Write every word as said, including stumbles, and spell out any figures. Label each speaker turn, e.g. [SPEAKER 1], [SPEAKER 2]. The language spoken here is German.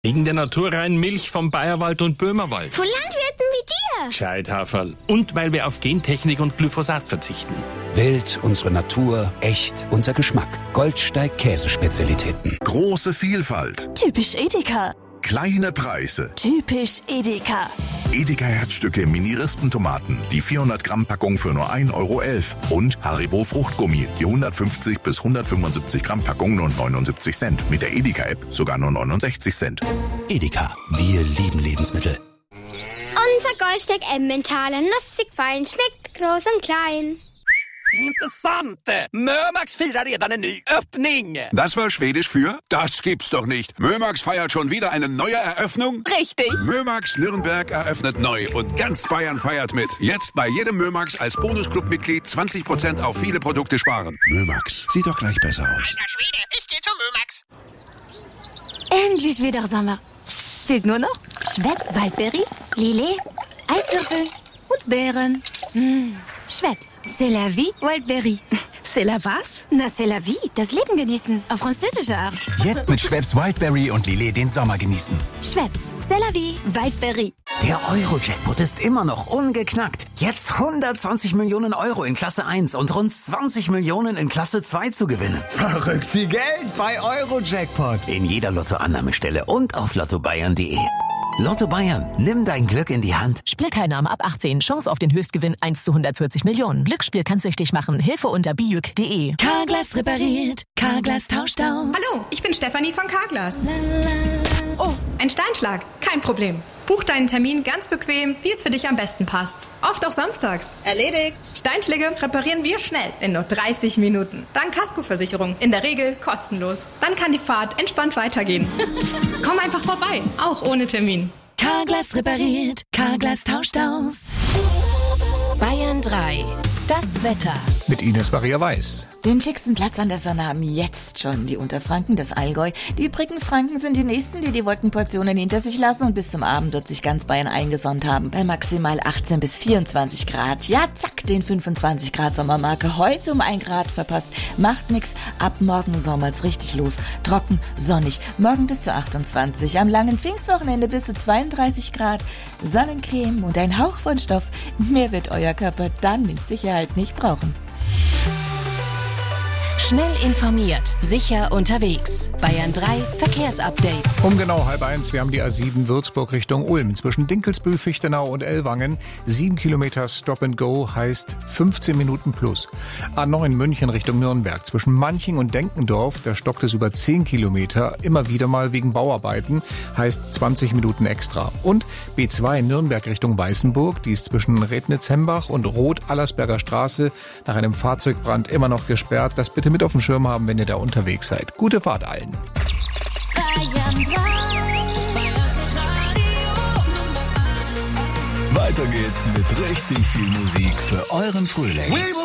[SPEAKER 1] Wegen der naturreinen Milch vom Bayerwald und Böhmerwald.
[SPEAKER 2] Von Landwirten wie dir.
[SPEAKER 1] Gescheithaferl. Und weil wir auf Gentechnik und Glyphosat verzichten.
[SPEAKER 3] Wild, unsere Natur, echt, unser Geschmack. Goldsteig Käsespezialitäten.
[SPEAKER 4] Große Vielfalt.
[SPEAKER 5] Typisch Edeka.
[SPEAKER 4] Kleine Preise.
[SPEAKER 5] Typisch Edeka.
[SPEAKER 4] Edeka Herzstücke Mini-Rispentomaten. Die vierhundert Gramm Packung für nur ein Euro elf. Und Haribo Fruchtgummi. Die hundertfünfzig bis hundertfünfundsiebzig Gramm Packung nur neunundsiebzig Cent. Mit der Edeka-App sogar nur neunundsechzig Cent.
[SPEAKER 3] Edeka, wir lieben Lebensmittel.
[SPEAKER 2] Unser Goldsteig Emmentaler, nussig fein, schmeckt groß und klein.
[SPEAKER 6] Intressant! Mömax firar redan en ny öppning!
[SPEAKER 7] Das war Schwedisch für? Das gibt's doch nicht. Mömax feiert schon wieder eine neue Eröffnung?
[SPEAKER 5] Richtig.
[SPEAKER 7] Mömax Nürnberg eröffnet neu und ganz Bayern feiert mit. Jetzt bei jedem Mömax als Bonusclub-Mitglied zwanzig Prozent auf viele Produkte sparen. Mömax, sieht doch gleich besser aus.
[SPEAKER 6] Alter Schwede, ich geh zu Mömax.
[SPEAKER 5] Endlich wieder Sommer. Fehlt nur noch Schweppes Waldbeere, Lillet, Eiswürfel und Beeren. Mmh. Schweppes, c'est la vie, Wildberry.
[SPEAKER 8] C'est la was?
[SPEAKER 5] Na, c'est la vie, das Leben genießen, auf französische Art.
[SPEAKER 3] Jetzt mit Schweppes Wildberry und Lillet den Sommer genießen.
[SPEAKER 5] Schweppes, c'est la vie, Wildberry.
[SPEAKER 9] Der Euro-Jackpot ist immer noch ungeknackt. Jetzt hundertzwanzig Millionen Euro in Klasse eins und rund zwanzig Millionen in Klasse zwei zu gewinnen.
[SPEAKER 10] Verrückt viel Geld bei Euro-Jackpot.
[SPEAKER 9] In jeder Lottoannahmestelle und auf lotto bayern punkt de. Lotto Bayern, nimm dein Glück in die Hand.
[SPEAKER 11] Spielteilnahme ab achtzehn. Chance auf den Höchstgewinn eins zu hundertvierzig Millionen. Glücksspiel kann süchtig machen. Hilfe unter bijuk punkt de.
[SPEAKER 5] Carglass repariert. Carglass tauscht aus.
[SPEAKER 8] Hallo, ich bin Stefanie von Carglass. Oh, ein Steinschlag. Kein Problem. Buch deinen Termin ganz bequem, wie es für dich am besten passt. Oft auch samstags.
[SPEAKER 12] Erledigt.
[SPEAKER 8] Steinschläge reparieren wir schnell, in nur dreißig Minuten. Dank Kaskoversicherung, in der Regel kostenlos. Dann kann die Fahrt entspannt weitergehen. Komm einfach vorbei, auch ohne Termin.
[SPEAKER 5] Carglass repariert. Carglass tauscht aus.
[SPEAKER 11] Bayern drei. Das Wetter.
[SPEAKER 13] Mit Ines Maria Weiß.
[SPEAKER 14] Den schicksten Platz an der Sonne haben jetzt schon die Unterfranken, das Allgäu. Die übrigen Franken sind die nächsten, die die Wolkenportionen hinter sich lassen und bis zum Abend wird sich ganz Bayern eingesonnt haben. Bei maximal achtzehn bis vierundzwanzig Grad. Ja, zack, den fünfundzwanzig Grad Sommermarke. Heute um ein Grad verpasst. Macht nix. Ab morgen sommert's richtig los. Trocken, sonnig. Morgen bis zu achtundzwanzig. Am langen Pfingstwochenende bis zu zweiunddreißig Grad. Sonnencreme und ein Hauch von Stoff. Mehr wird euer Körper dann mit Sicherheit nicht brauchen.
[SPEAKER 11] Schnell informiert, sicher unterwegs. Bayern drei Verkehrsupdate.
[SPEAKER 13] Um genau halb eins, wir haben die A sieben Würzburg Richtung Ulm. Zwischen Dinkelsbühl, Fichtenau und Ellwangen. Sieben Kilometer Stop and Go heißt fünfzehn Minuten plus. A neun München Richtung Nürnberg. Zwischen Manching und Denkendorf, da stockt es über zehn Kilometer. Immer wieder mal wegen Bauarbeiten. Heißt zwanzig Minuten extra. Und B zwei Nürnberg Richtung Weißenburg. Die ist zwischen Rednitz-Hembach und Roth-Allersberger Straße nach einem Fahrzeugbrand immer noch gesperrt. Das bitte mit auf dem Schirm haben, wenn ihr da unterwegs seid. Gute Fahrt allen.
[SPEAKER 5] Bayern drei.
[SPEAKER 3] Weiter geht's mit richtig viel Musik für euren Frühling.